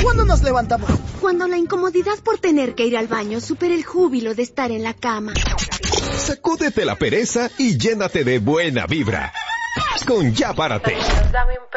¿Cuándo nos levantamos? Cuando la incomodidad por tener que ir al baño supere el júbilo de estar en la cama. Sacúdete la pereza y llénate de buena vibra. Con Ya Párate. Dame un